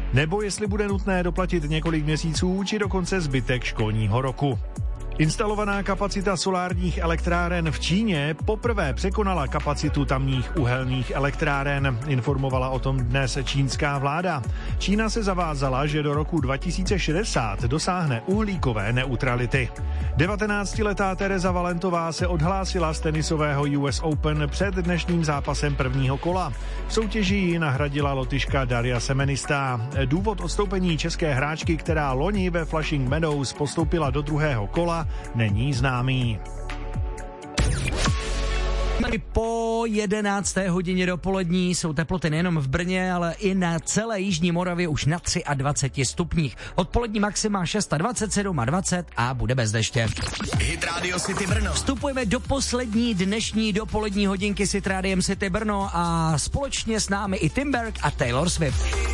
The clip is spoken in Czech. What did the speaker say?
nebo jestli bude nutné doplatit několik měsíců či dokonce zbytek školního roku. Instalovaná kapacita solárních elektráren v Číně poprvé překonala kapacitu tamních uhelných elektráren. Informovala o tom dnes čínská vláda. Čína se zavázala, že do roku 2060 dosáhne uhlíkové neutrality. 19letá Tereza Valentová se odhlásila z tenisového US Open před dnešním zápasem prvního kola. V soutěži ji nahradila Lotyška Daria Semenistá. Důvod odstoupení české hráčky, která loni ve Flushing Meadows postoupila do druhého kola, není známý. Po 11. hodině dopolední jsou teploty nejenom v Brně, ale i na celé jižní Moravě už na 23 stupních. Odpolední maxima 6, 27 a 20 a bude bez deště. Hit Radio City Brno. Vstupujeme do poslední dnešní dopolední hodinky s Hit Rádiem City Brno a společně s námi i Tim Berg a Taylor Swift.